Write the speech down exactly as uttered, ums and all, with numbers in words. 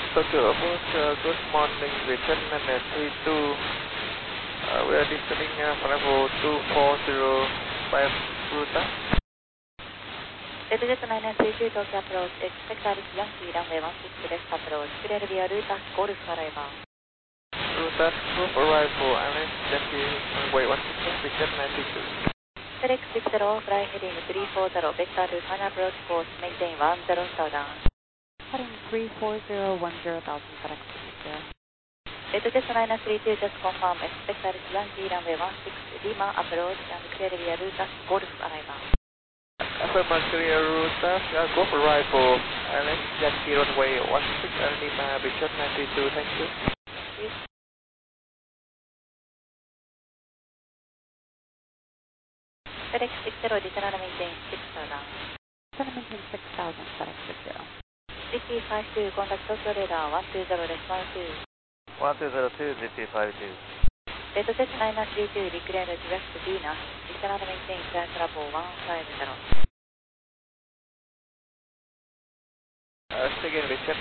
Tokyo Airport, uh, good morning, Vision and three two. Uh, we are descending uh, Bravo two four zero five Ruta. Jet nine nine three two Tokyo approach, expect Alice Yankee runway one six left approach, clear via Ruta, Golf arrival. Ruta, Golf arrival, Alice Yankee runway one six left, Vision nine three two. Select six zero, fly heading three four zero, vector to final approach course, maintain one zero southern. Heading three four zero one zero thousand, select six zero. Jet nine nine three two, just confirm, expect Alice Yankee runway one six Lima approach and clear via Ruta, Golf arrival. Affirmative clear Ruta, uh, Golf arrival, Alice Yankee runway one six Lima, Vision nine three two, thank you. Yes. Select six zero, additional maintain six thousand. Seven maintain six thousand, select six zero. G T five two, contact Tokyo radar one two zero, response two. one two zero two, G T five two. Jet nine nine three two, declare direct Venus, additional maintain flight level one five zero. Uh, again, Vision